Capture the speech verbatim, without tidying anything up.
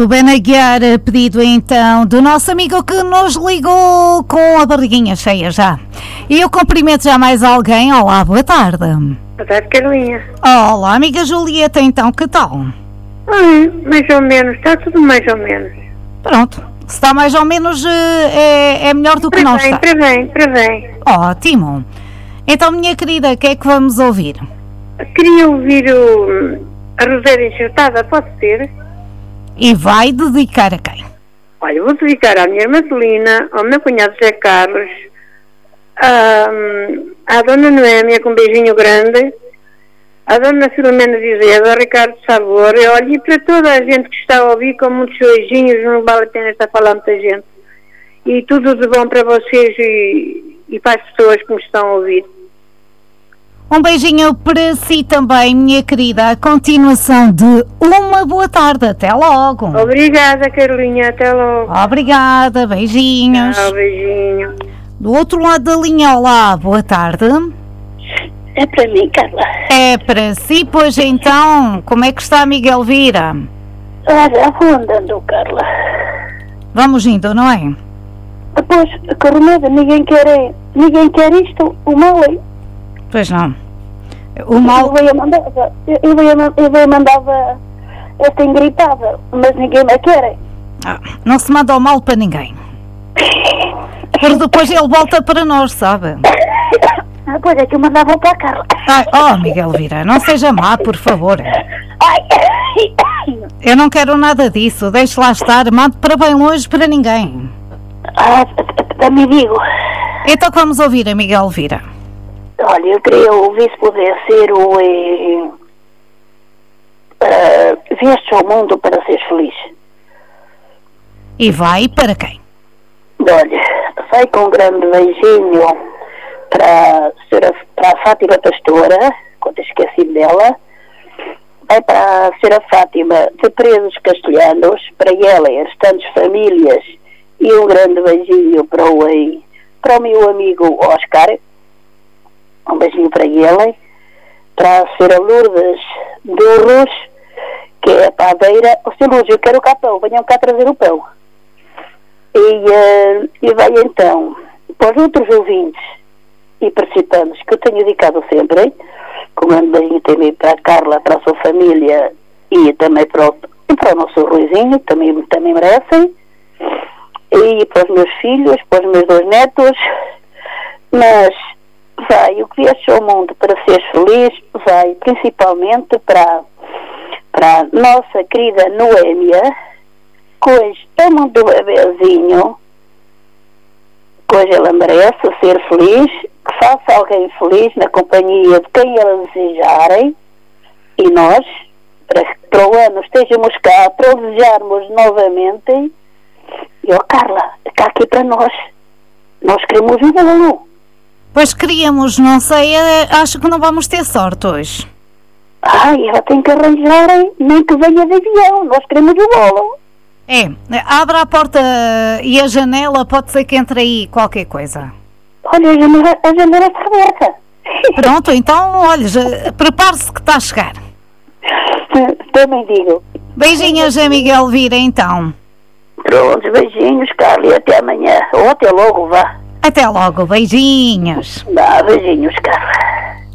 Ruben Aguiar, a pedido então do nosso amigo que nos ligou com a barriguinha cheia já. E eu cumprimento já mais alguém. Olá, boa tarde. Boa tarde, Carolina. Olá, amiga Julieta, então, que tal? Hum, mais ou menos, está tudo mais ou menos. Pronto, se está mais ou menos é, é melhor do que não está. Para bem, para bem. Ótimo. Então, minha querida, o que é que vamos ouvir? Queria ouvir o, a Rosélia Enxertada, pode ser? E vai dedicar a quem? Olha, vou dedicar à minha irmã Celina, ao meu cunhado José Carlos, à, à dona Noémia, com um beijinho grande, à dona Filomena Vizeda, ao Ricardo Sabor, e olha, e para toda a gente que está a ouvir, com muitos beijinhos, não vale a pena estar a falar muita gente. E tudo de bom para vocês e, e para as pessoas que me estão a ouvir. Um beijinho para si também, minha querida. A continuação de uma boa tarde. Até logo. Obrigada, Carolinha. Até logo. Obrigada. Beijinhos. Tchau, beijinho. Do outro lado da linha, olá. Boa tarde. É para mim, Carla. É para si, pois então. Como é que está a amiga Elvira? Olha, vou andando, Carla. Vamos indo, não é? Depois, Coronada, ninguém quer, ninguém quer isto, o mal é. Pois não. O mal... Eu ia mandava, eu ia, eu ia mandava esta engripada, mas ninguém me quer. Ah, não se manda o mal para ninguém. Porque depois ele volta para nós, sabe? Ah, pois é que eu mandava para a Carla. Ai, oh, Miguel Elvira, não seja má, por favor. Ai. Eu não quero nada disso. Deixe lá estar. Mande para bem longe para ninguém. Ah, também digo. Então vamos ouvir a Miguel Elvira. Olha, eu queria ouvir se puder ser o... Eh, uh, vieste ao mundo para seres feliz. E vai para quem? Olha, vai com um grande beijinho para a, senhora, para a Fátima Pastora, quando eu esqueci dela. Vai para a senhora Fátima de Presos Castelhanos, para ela e as restantes famílias. E um grande beijinho para o, para o meu amigo Oscar. Um beijinho para ele, para a senhora Lourdes Durros, que é a padeira. O senhor Lourdes, eu quero cá pão, venham cá trazer o pão. E, uh, e vai então para os outros ouvintes e participantes que eu tenho dedicado sempre, hein? Com um grande beijinho também para a Carla, para a sua família e também para o, para o nosso Ruizinho, que também, também merecem. E para os meus filhos, para os meus dois netos. Mas vai, o que vieste ao mundo para seres feliz, vai principalmente para, para a nossa querida Noémia, que hoje é muito bebezinho, que hoje ela merece ser feliz, que faça alguém feliz na companhia de quem ela desejarem, e nós, para que para o ano estejamos cá, para o desejarmos novamente. E ó Carla, cá aqui para nós, nós queremos um bolo. Pois queríamos, não sei, acho que não vamos ter sorte hoje. Ai, ela tem que arranjar, hein? Nem que venha de avião, nós queremos o bolo. É, abra a porta e a janela, pode ser que entre aí qualquer coisa. Olha, a janela, a janela está aberta. Pronto, então, olha, prepare-se que está a chegar. Também digo. Beijinhos a Miguel Elvira, então. Pronto, beijinhos, Carla, e até amanhã. Ou até logo, vá. Até logo, beijinhos. Dá, beijinhos, Carla.